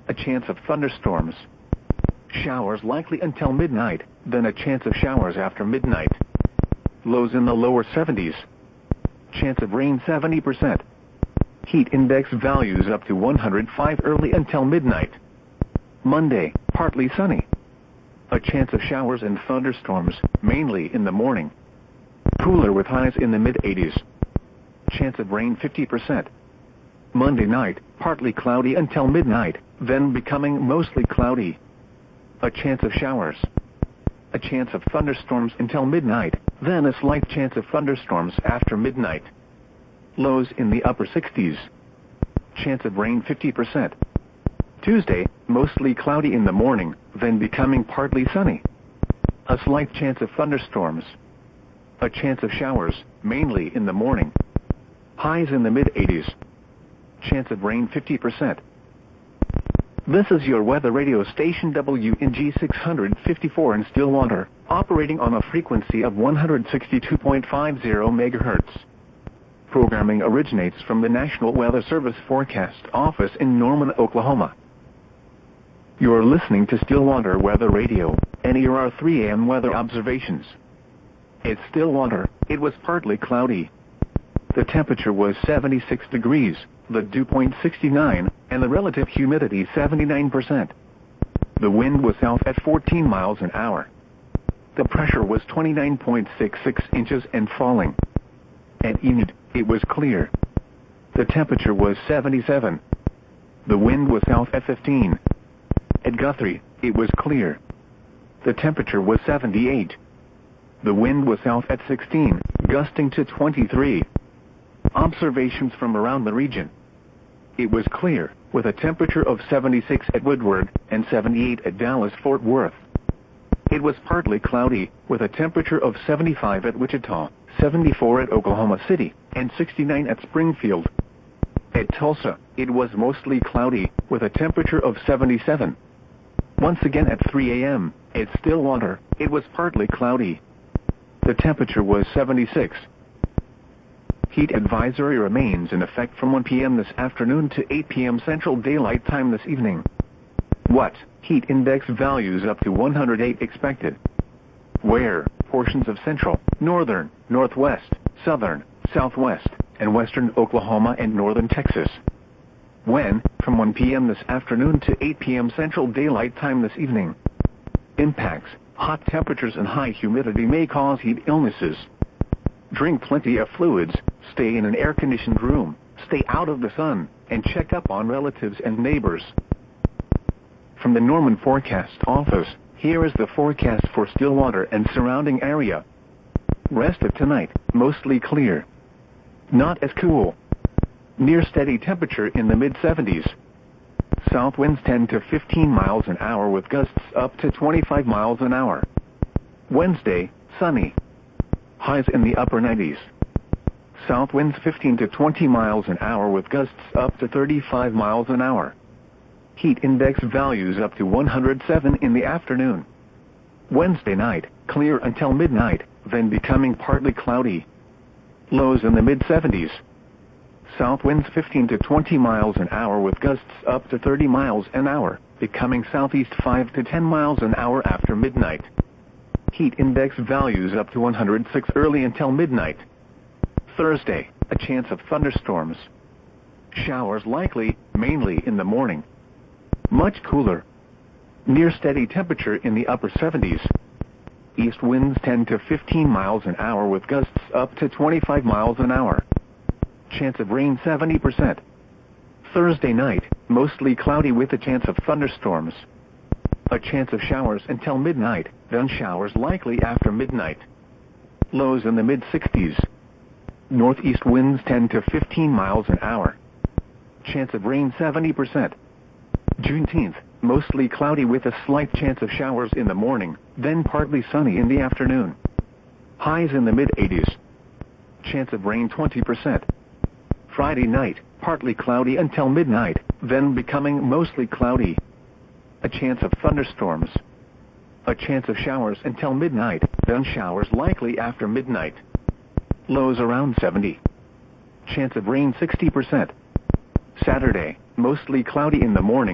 a chance of thunderstorms. Showers likely until midnight, then a chance of showers after midnight. Lows in the lower 70s. Chance of rain 70%. Heat index values up to 105 early until midnight. Monday, partly sunny. A chance of showers and thunderstorms, mainly in the morning. Cooler with highs in the mid-80s. Chance of rain 50%. Monday night, partly cloudy until midnight, then becoming mostly cloudy. A chance of showers. A chance of thunderstorms until midnight, then a slight chance of thunderstorms after midnight. Lows in the upper 60s. Chance of rain 50%. Tuesday, mostly cloudy in the morning, then becoming partly sunny. A slight chance of thunderstorms. A chance of showers, mainly in the morning. Highs in the mid-80s. Chance of rain 50%. This is your weather radio station WNG 654 in Stillwater, operating on a frequency of 162.50 MHz. Programming originates from the National Weather Service Forecast Office in Norman, Oklahoma. You're listening to Stillwater Weather Radio, and here are 3 a.m. weather observations. At Stillwater, it was partly cloudy. The temperature was 76 degrees, the dew point 69, and the relative humidity 79%. The wind was south at 14 miles an hour. The pressure was 29.66 inches and falling. At Enid, it was clear. The temperature was 77. The wind was south at 15. At Guthrie, it was clear. The temperature was 78. The wind was south at 16, gusting to 23. Observations from around the region. It was clear, with a temperature of 76 at Woodward and 78 at Dallas-Fort Worth. It was partly cloudy, with a temperature of 75 at Wichita, 74 at Oklahoma City, and 69 at Springfield. At Tulsa, it was mostly cloudy, with a temperature of 77. Once again at 3 a.m., at Stillwater, it was partly cloudy. The temperature was 76. Heat advisory remains in effect from 1 p.m. this afternoon to 8 p.m. Central Daylight Time this evening. What? Heat index values up to 108 expected. Where? Portions of central, northern, northwest, southern, southwest, and western Oklahoma and northern Texas. When? From 1 p.m. this afternoon to 8 p.m. Central Daylight Time this evening. Impacts. Hot temperatures and high humidity may cause heat illnesses. Drink plenty of fluids, stay in an air-conditioned room, stay out of the sun, and check up on relatives and neighbors. From the Norman Forecast Office, here is the forecast for Stillwater and surrounding area. Rest of tonight, mostly clear. Not as cool. Near steady temperature in the mid-70s. South winds 10 to 15 miles an hour with gusts up to 25 miles an hour. Wednesday, sunny. Highs in the upper 90s. South winds 15 to 20 miles an hour with gusts up to 35 miles an hour. Heat index values up to 107 in the afternoon. Wednesday night, clear until midnight, then becoming partly cloudy. Lows in the mid-70s. South winds 15 to 20 miles an hour with gusts up to 30 miles an hour, becoming southeast 5 to 10 miles an hour after midnight. Heat index values up to 106 early until midnight. Thursday, a chance of thunderstorms. Showers likely, mainly in the morning. Much cooler. Near steady temperature in the upper 70s. East winds 10 to 15 miles an hour with gusts up to 25 miles an hour. Chance of rain 70%. Thursday night, mostly cloudy with a chance of thunderstorms. A chance of showers until midnight, then showers likely after midnight. Lows in the mid-60s. Northeast winds 10 to 15 miles an hour. Chance of rain 70%. Juneteenth, mostly cloudy with a slight chance of showers in the morning, then partly sunny in the afternoon. Highs in the mid-80s. Chance of rain 20%. Friday night, partly cloudy until midnight, then becoming mostly cloudy. A chance of thunderstorms. A chance of showers until midnight, then showers likely after midnight. Lows around 70. Chance of rain 60%. Saturday, mostly cloudy in the morning.